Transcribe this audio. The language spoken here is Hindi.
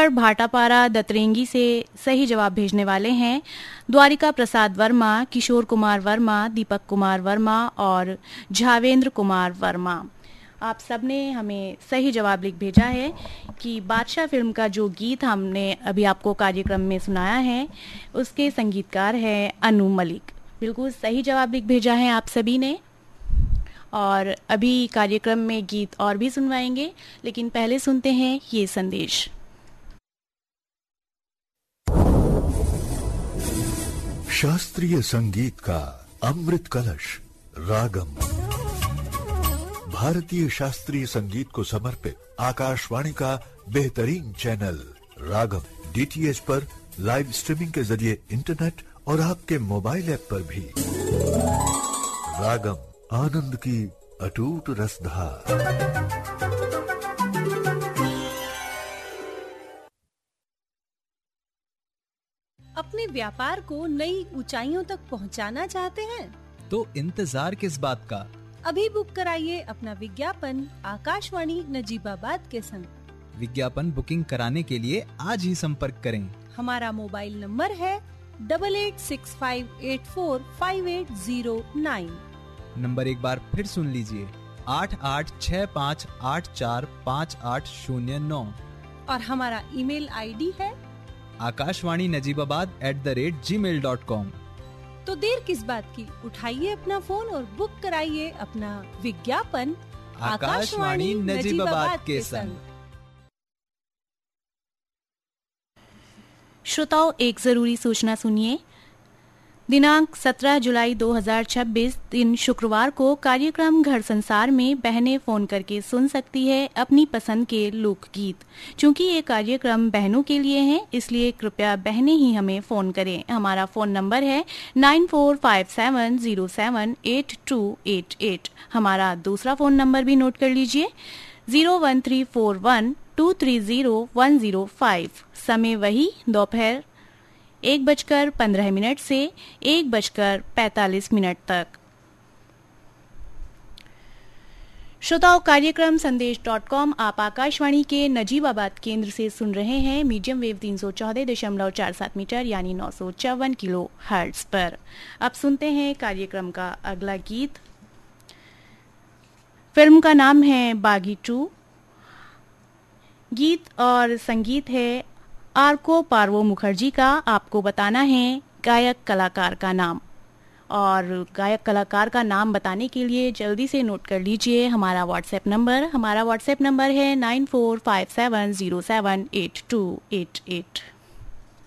पर भाटापारा दतरेंगी से सही जवाब भेजने वाले हैं द्वारिका प्रसाद वर्मा, किशोर कुमार वर्मा, दीपक कुमार वर्मा और झावेंद्र कुमार वर्मा। आप सबने हमें सही जवाब लिख भेजा है कि बादशाह फिल्म का जो गीत हमने अभी आपको कार्यक्रम में सुनाया है उसके संगीतकार हैं अनु मलिक। बिल्कुल सही जवाब लिख भेजा है आप सभी ने। और अभी कार्यक्रम में गीत और भी सुनवाएंगे, लेकिन पहले सुनते हैं ये संदेश। शास्त्रीय संगीत का अमृत कलश रागम, भारतीय शास्त्रीय संगीत को समर्पित आकाशवाणी का बेहतरीन चैनल रागम, डीटीएच पर लाइव स्ट्रीमिंग के जरिए इंटरनेट और आपके मोबाइल ऐप पर भी। रागम, आनंद की अटूट रसधार। अपने व्यापार को नई ऊंचाइयों तक पहुंचाना चाहते हैं? तो इंतजार किस बात का? अभी बुक कराइए अपना विज्ञापन आकाशवाणी नजीबाबाद के संग। विज्ञापन बुकिंग कराने के लिए आज ही संपर्क करें। हमारा मोबाइल नंबर है 8865845809। नंबर एक बार फिर सुन लीजिए, 8865845809। और हमारा ईमेल आईडी है akashwani.najibabad@gmail.com। तो देर किस बात की, उठाइए अपना फोन और बुक कराइए अपना विज्ञापन आकाशवाणी नजीबाबाद के संग। श्रोताओ, एक जरूरी सूचना सुनिए। दिनांक 17 जुलाई 2026 दिन शुक्रवार को कार्यक्रम घर संसार में बहनें फोन करके सुन सकती है अपनी पसंद के लोकगीत। चूंकि ये कार्यक्रम बहनों के लिए है, इसलिए कृपया बहनें ही हमें फोन करें। हमारा फोन नंबर है 9457078288। हमारा दूसरा फोन नंबर भी नोट कर लीजिए, 01341230105। समय वही दोपहर 1:15 से 1:45 तक। श्रोताओ, कार्यक्रम संदेश.com आप आकाशवाणी के नजीबाबाद केंद्र से सुन रहे हैं मीडियम वेव 314.47 मीटर यानी 954 किलो हर्ट्ज पर। अब सुनते हैं कार्यक्रम का अगला गीत। फिल्म का नाम है बागी 2। गीत और संगीत है आर्को पार्वो मुखर्जी का। आपको बताना है गायक कलाकार का नाम, और गायक कलाकार का नाम बताने के लिए जल्दी से नोट कर लीजिए हमारा व्हाट्सएप नंबर है 9457078288।